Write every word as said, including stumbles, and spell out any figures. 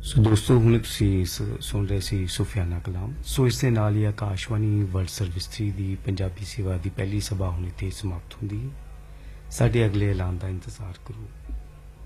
ਸੋ ਦੋਸਤੋ ਹੁਣ ਤੁਸੀਂ ਸੁਣ ਰਹੇ ਸੀ ਸੁਫਿਆਨਾ ਕਲਾਮ। ਸੋ ਇਸ ਦੇ ਨਾਲ ਹੀ ਆਕਾਸ਼ਵਾਣੀ ਵਰਲਡ ਸਰਵਿਸ ਥ੍ਰੀ ਦੀ ਪੰਜਾਬੀ ਸੇਵਾ ਦੀ ਪਹਿਲੀ ਸਭਾ ਹੁਣ ਇੱਥੇ ਸਮਾਪਤ ਹੁੰਦੀ ਹੈ। ਸਾਡੇ ਅਗਲੇ ਐਲਾਨ ਦਾ ਇੰਤਜ਼ਾਰ ਕਰੋ।